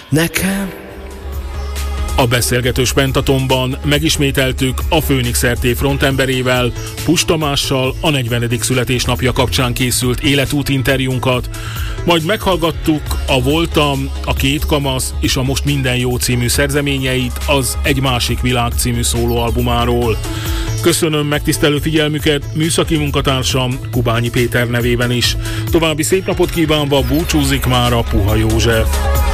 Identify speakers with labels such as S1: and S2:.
S1: Nekem?
S2: A beszélgetős Pentatonban megismételtük a Főnix RT frontemberével, Pust Tamással a 40. születésnapja kapcsán készült életút interjúnkat, majd meghallgattuk a Voltam, a Két kamasz és a Most minden jó című szerzeményeit az Egy másik világ című szólóalbumáról. Köszönöm megtisztelő figyelmüket műszaki munkatársam Kubányi Péter nevében is. További szép napot kívánva búcsúzik már a Puha József.